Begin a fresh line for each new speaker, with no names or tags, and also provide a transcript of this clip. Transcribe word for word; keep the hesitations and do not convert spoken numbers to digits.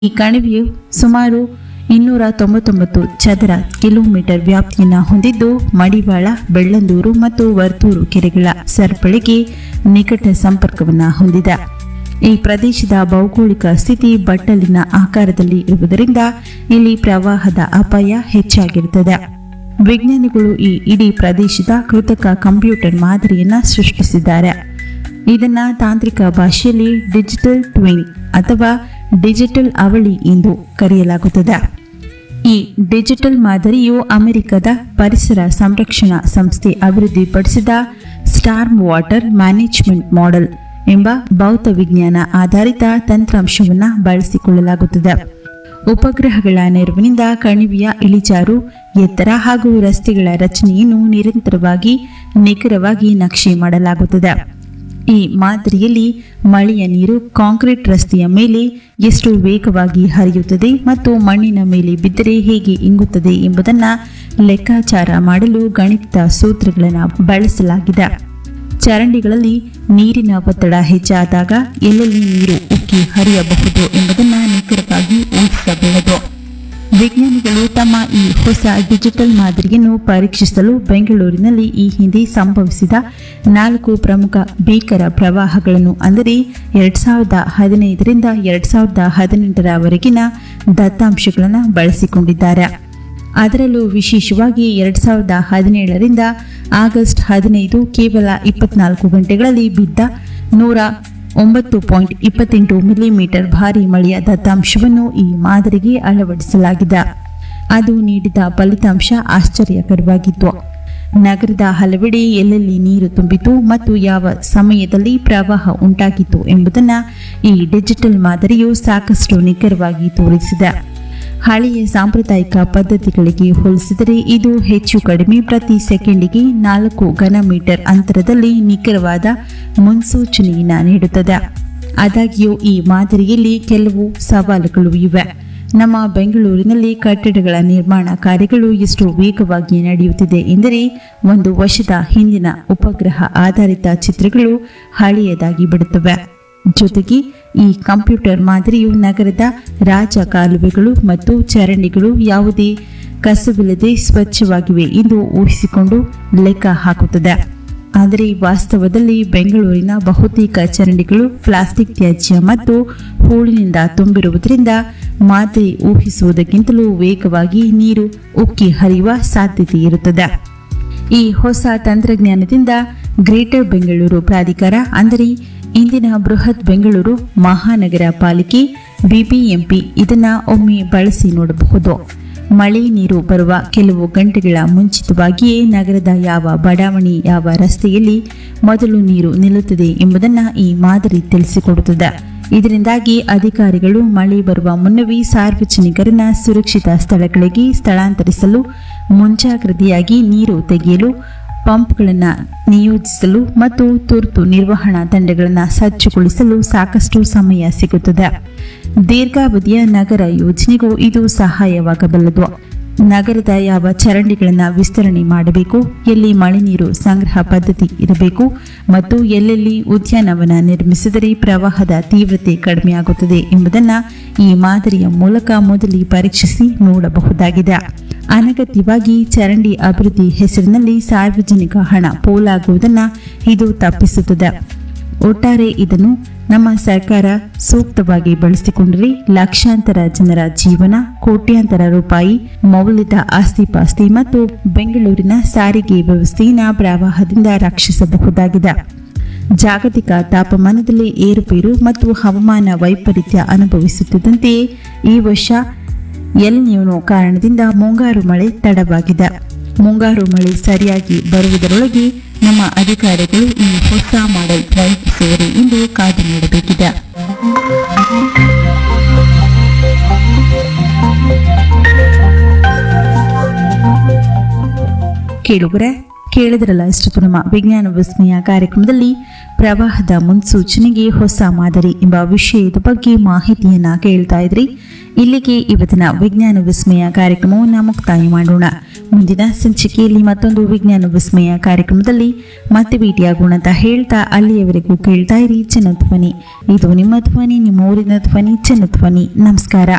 ಈ ಕಣಿವೆಯು ಸುಮಾರು ಇನ್ನೂರ ತೊಂಬತ್ತೊಂಬತ್ತು ಚದರ ಕಿಲೋಮೀಟರ್ ವ್ಯಾಪ್ತಿಯನ್ನು ಹೊಂದಿದ್ದು ಮಡಿವಾಳ, ಬೆಳ್ಳಂದೂರು ಮತ್ತು ವರ್ತೂರು ಕೆರೆಗಳ ಸರಪಳಿಗೆ ನಿಕಟ ಸಂಪರ್ಕವನ್ನು ಹೊಂದಿದೆ. ಈ ಪ್ರದೇಶದ ಭೌಗೋಳಿಕ ಸ್ಥಿತಿ ಬಟ್ಟಲಿನ ಆಕಾರದಲ್ಲಿ ಇರುವುದರಿಂದ ಇಲ್ಲಿ ಪ್ರವಾಹದ ಅಪಾಯ ಹೆಚ್ಚಾಗಿರುತ್ತದೆ. ವಿಜ್ಞಾನಿಗಳು ಈ ಇಡೀ ಪ್ರದೇಶದ ಕೃತಕ ಕಂಪ್ಯೂಟರ್ ಮಾದರಿಯನ್ನು ಸೃಷ್ಟಿಸಿದ್ದಾರೆ. ಇದನ್ನ ತಾಂತ್ರಿಕ ಭಾಷೆಯಲ್ಲಿ ಡಿಜಿಟಲ್ ಟ್ವಿನ್ ಅಥವಾ ಡಿಜಿಟಲ್ ಅವಳಿ ಎಂದು ಕರೆಯಲಾಗುತ್ತದೆ. ಈ ಡಿಜಿಟಲ್ ಮಾದರಿಯು ಅಮೆರಿಕದ ಪರಿಸರ ಸಂರಕ್ಷಣಾ ಸಂಸ್ಥೆ ಅಭಿವೃದ್ಧಿಪಡಿಸಿದ ಸ್ಟಾರ್ಮ್ ವಾಟರ್ ಮ್ಯಾನೇಜ್ಮೆಂಟ್ ಮಾಡೆಲ್ ಎಂಬ ಭೌತವಿಜ್ಞಾನ ಆಧಾರಿತ ತಂತ್ರಾಂಶವನ್ನು ಬಳಸಿಕೊಳ್ಳಲಾಗುತ್ತದೆ. ಉಪಗ್ರಹಗಳ ನೆರವಿನಿಂದ ಕಣಿವೆಯ ಇಳಿಜಾರು, ಎತ್ತರ ಹಾಗೂ ರಸ್ತೆಗಳ ರಚನೆಯನ್ನು ನಿರಂತರವಾಗಿ ನಿಖರವಾಗಿ ನಕ್ಷೆ ಮಾಡಲಾಗುತ್ತದೆ. ಈ ಮಾದರಿಯಲ್ಲಿ ಮಳೆಯ ನೀರು ಕಾಂಕ್ರೀಟ್ ರಸ್ತೆಯ ಮೇಲೆ ಎಷ್ಟು ವೇಗವಾಗಿ ಹರಿಯುತ್ತದೆ ಮತ್ತು ಮಣ್ಣಿನ ಮೇಲೆ ಬಿದ್ದರೆ ಹೇಗೆ ಇಂಗುತ್ತದೆ ಎಂಬುದನ್ನು ಲೆಕ್ಕಾಚಾರ ಮಾಡಲು ಗಣಿತ ಸೂತ್ರಗಳನ್ನು ಬಳಸಲಾಗಿದೆ. ಚರಂಡಿಗಳಲ್ಲಿ ನೀರಿನ ಒತ್ತಡ ಹೆಚ್ಚಾದಾಗ ಎಲ್ಲೆಲ್ಲಿ ನೀರು ಉಕ್ಕಿ ಹರಿಯಬಹುದು ಎಂಬುದನ್ನು ನಿಖರವಾಗಿ ಊಹಿಸಬಹುದು. ವಿಜ್ಞಾನಿಗಳು ತಮ್ಮ ಈ ಹೊಸ ಡಿಜಿಟಲ್ ಮಾದರಿಯನ್ನು ಪರೀಕ್ಷಿಸಲು ಬೆಂಗಳೂರಿನಲ್ಲಿ ಈ ಹಿಂದೆ ಸಂಭವಿಸಿದ ನಾಲ್ಕು ಪ್ರಮುಖ ಭೀಕರ ಪ್ರವಾಹಗಳನ್ನು ಅಂದರೆ ಎರಡ್ ಸಾವಿರದ ಹದಿನೈದರಿಂದ ಎರಡ್ ಸಾವಿರದ ಹದಿನೆಂಟರವರೆಗಿನ ದತ್ತಾಂಶಗಳನ್ನು ಬಳಸಿಕೊಂಡಿದ್ದಾರೆ. ಅದರಲ್ಲೂ ವಿಶೇಷವಾಗಿ ಎರಡ್ ಸಾವಿರದ ಹದಿನೇಳರಿಂದ ಆಗಸ್ಟ್ ಹದಿನೈದು ಕೇವಲ ಇಪ್ಪತ್ನಾಲ್ಕು ಗಂಟೆಗಳಲ್ಲಿ ಬಿದ್ದ ನೂರ ಒಂಬತ್ತು ಪಾಯಿಂಟ್ ಇಪ್ಪತ್ತೆಂಟು ಮಿಲಿಮೀಟರ್ ಭಾರಿ ಮಳೆಯ ದತ್ತಾಂಶವನ್ನು ಈ ಮಾದರಿಗೆ ಅಳವಡಿಸಲಾಗಿದೆ. ಅದು ನೀಡಿದ ಫಲಿತಾಂಶ ಆಶ್ಚರ್ಯಕರವಾಗಿತ್ತು. ನಗರದ ಹಲವೆಡೆ ಎಲ್ಲೆಲ್ಲಿ ನೀರು ತುಂಬಿತು ಮತ್ತು ಯಾವ ಸಮಯದಲ್ಲಿ ಪ್ರವಾಹ ಉಂಟಾಗಿತ್ತು ಎಂಬುದನ್ನು ಈ ಡಿಜಿಟಲ್ ಮಾದರಿಯು ಸಾಕಷ್ಟು ನಿಖರವಾಗಿ ತೋರಿಸಿದೆ. ಹಳೆಯ ಸಾಂಪ್ರದಾಯಿಕ ಪದ್ಧತಿಗಳಿಗೆ ಹೋಲಿಸಿದರೆ ಇದು ಹೆಚ್ಚು ಕಡಿಮೆ ಪ್ರತಿ ಸೆಕೆಂಡಿಗೆ ನಾಲ್ಕು ಘನ ಮೀಟರ್ ಅಂತರದಲ್ಲಿ ನಿಖರವಾದ ಮುನ್ಸೂಚನೆಯನ್ನು ನೀಡುತ್ತದೆ. ಆದಾಗ್ಯೂ ಈ ಮಾದರಿಯಲ್ಲಿ ಕೆಲವು ಸವಾಲುಗಳು ಇವೆ. ನಮ್ಮ ಬೆಂಗಳೂರಿನಲ್ಲಿ ಕಟ್ಟಡಗಳ ನಿರ್ಮಾಣ ಕಾರ್ಯಗಳು ಎಷ್ಟು ವೇಗವಾಗಿ ನಡೆಯುತ್ತಿದೆ ಎಂದರೆ ಒಂದು ವರ್ಷದ ಹಿಂದಿನ ಉಪಗ್ರಹ ಆಧಾರಿತ ಚಿತ್ರಗಳು ಹಳೆಯದಾಗಿ ಬಿಡುತ್ತವೆ. ಜೊತೆಗೆ ಈ ಕಂಪ್ಯೂಟರ್ ಮಾದರಿಯು ನಗರದ ರಾಜ ಕಾಲುವೆಗಳು ಮತ್ತು ಚರಂಡಿಗಳು ಯಾವುದೇ ಕಸವಿಲ್ಲದೆ ಸ್ವಚ್ಛವಾಗಿವೆ ಎಂದು ಊಹಿಸಿಕೊಂಡು ಲೆಕ್ಕ ಹಾಕುತ್ತದೆ. ಆದರೆ ವಾಸ್ತವದಲ್ಲಿ ಬೆಂಗಳೂರಿನ ಬಹುತೇಕ ಚರಂಡಿಗಳು ಪ್ಲಾಸ್ಟಿಕ್ ತ್ಯಾಜ್ಯ ಮತ್ತು ಹೂಳಿನಿಂದ ತುಂಬಿರುವುದರಿಂದ ಮಾದರಿ ಊಹಿಸುವುದಕ್ಕಿಂತಲೂ ವೇಗವಾಗಿ ನೀರು ಉಕ್ಕಿ ಹರಿಯುವ ಸಾಧ್ಯತೆ ಇರುತ್ತದೆ. ಈ ಹೊಸ ತಂತ್ರಜ್ಞಾನದಿಂದ ಗ್ರೇಟರ್ ಬೆಂಗಳೂರು ಪ್ರಾಧಿಕಾರ ಅಂದರೆ ಇಂದಿನ ಬೃಹತ್ ಬೆಂಗಳೂರು ಮಹಾನಗರ ಪಾಲಿಕೆ ಬಿಬಿಎಂಪಿ ಇದನ್ನ ಒಮ್ಮೆ ಬಳಸಿ ನೋಡಬಹುದು. ಮಳೆ ನೀರು ಬರುವ ಕೆಲವು ಗಂಟೆಗಳ ಮುಂಚಿತವಾಗಿಯೇ ನಗರದ ಯಾವ ಬಡಾವಣೆ, ಯಾವ ರಸ್ತೆಯಲ್ಲಿ ಮೊದಲು ನೀರು ನಿಲ್ಲುತ್ತದೆ ಎಂಬುದನ್ನು ಈ ಮಾದರಿ ತಿಳಿಸಿಕೊಡುತ್ತದೆ. ಇದರಿಂದಾಗಿ ಅಧಿಕಾರಿಗಳು ಮಳೆ ಬರುವ ಮುನ್ನವೇ ಸಾರ್ವಜನಿಕರನ್ನ ಸುರಕ್ಷಿತ ಸ್ಥಳಗಳಿಗೆ ಸ್ಥಳಾಂತರಿಸಲು, ಮುಂಜಾಗ್ರತೆಯಾಗಿ ನೀರು ತೆಗೆಯಲು ಪಂಪ್ಗಳನ್ನು ನಿಯೋಜಿಸಲು ಮತ್ತು ತುರ್ತು ನಿರ್ವಹಣಾ ತಂಡಗಳನ್ನು ಸಜ್ಜುಗೊಳಿಸಲು ಸಾಕಷ್ಟು ಸಮಯ ಸಿಗುತ್ತದೆ. ದೀರ್ಘಾವಧಿಯ ನಗರ ಯೋಜನೆಗೂ ಇದು ಸಹಾಯವಾಗಬಲ್ಲದು. ನಗರದ ಯಾವ ಚರಂಡಿಗಳನ್ನು ವಿಸ್ತರಣೆ ಮಾಡಬೇಕು, ಎಲ್ಲಿ ಮಳೆ ನೀರು ಸಂಗ್ರಹ ಪದ್ಧತಿ ಇರಬೇಕು ಮತ್ತು ಎಲ್ಲೆಲ್ಲಿ ಉದ್ಯಾನವನ ನಿರ್ಮಿಸಿದರೆ ಪ್ರವಾಹದ ತೀವ್ರತೆ ಕಡಿಮೆಯಾಗುತ್ತದೆ ಎಂಬುದನ್ನು ಈ ಮಾದರಿಯ ಮೂಲಕ ಮೊದಲೇ ಪರೀಕ್ಷಿಸಿ ನೋಡಬಹುದಾಗಿದೆ. ಅನಗತ್ಯವಾಗಿ ಚರಂಡಿ ಅಭಿವೃದ್ಧಿ ಹೆಸರಿನಲ್ಲಿ ಸಾರ್ವಜನಿಕ ಹಣ ಪೋಲಾಗುವುದನ್ನು ಇದು ತಪ್ಪಿಸುತ್ತದೆ. ಒಟ್ಟಾರೆ ಇದನ್ನು ನಮ್ಮ ಸರ್ಕಾರ ಸೂಕ್ತವಾಗಿ ಬಳಸಿಕೊಂಡರೆ ಲಕ್ಷಾಂತರ ಜನರ ಜೀವನ, ಕೋಟ್ಯಾಂತರ ರೂಪಾಯಿ ಮೌಲ್ಯದ ಆಸ್ತಿಪಾಸ್ತಿ ಮತ್ತು ಬೆಂಗಳೂರಿನ ಸಾರಿಗೆ ವ್ಯವಸ್ಥೆಯನ್ನು ಪ್ರವಾಹದಿಂದ ರಕ್ಷಿಸಬಹುದಾಗಿದೆ. ಜಾಗತಿಕ ತಾಪಮಾನದಲ್ಲಿ ಏರುಪೇರು ಮತ್ತು ಹವಾಮಾನ ವೈಪರೀತ್ಯ ಅನುಭವಿಸುತ್ತಿದ್ದಂತೆಯೇ ಈ ವರ್ಷ ಎಲ್ ನಿನೋ ಕಾರಣದಿಂದ ಮುಂಗಾರು ಮಳೆ ತಡವಾಗಿದೆ. ಮುಂಗಾರು ಮಳೆ ಸರಿಯಾಗಿ ಬರುವುದರೊಳಗೆ ನಮ್ಮ ಅಧಿಕಾರಿಗಳು ಈ ಹೊಸ ಮಾಡೆಲ್ ಪ್ರಯತ್ನಿಸುವರು ಎಂದು ಕಾದು ನೋಡಬೇಕಿದೆ. ಕೇಳುಗರೆ, ಕೇಳಿದ್ರಲ್ಲ ಇಷ್ಟು ನಮ್ಮ ವಿಜ್ಞಾನ ವಿಸ್ಮಯ ಕಾರ್ಯಕ್ರಮದಲ್ಲಿ ಪ್ರವಾಹದ ಮುನ್ಸೂಚನೆಗೆ ಹೊಸ ಮಾದರಿ ಎಂಬ ವಿಷಯದ ಬಗ್ಗೆ ಮಾಹಿತಿಯನ್ನ ಕೇಳ್ತಾ ಇದ್ರಿ. ಇಲ್ಲಿಗೆ ಇವತ್ತಿನ ವಿಜ್ಞಾನ ವಿಸ್ಮಯ ಕಾರ್ಯಕ್ರಮವನ್ನು ಮುಕ್ತಾಯ ಮಾಡೋಣ. ಮುಂದಿನ ಸಂಚಿಕೆಯಲ್ಲಿ ಮತ್ತೊಂದು ವಿಜ್ಞಾನ ವಿಸ್ಮಯ ಕಾರ್ಯಕ್ರಮದಲ್ಲಿ ಮತ್ತೆ ಭೇಟಿಯಾಗೋಣ ಅಂತ ಹೇಳ್ತಾ ಅಲ್ಲಿಯವರೆಗೂ ಕೇಳ್ತಾ ಇರಿ ಜನಧ್ವನಿ. ಇದು ನಿಮ್ಮ ಧ್ವನಿ, ನಿಮ್ಮ ಊರಿನ ಧ್ವನಿ, ಜನಧ್ವನಿ. ನಮಸ್ಕಾರ.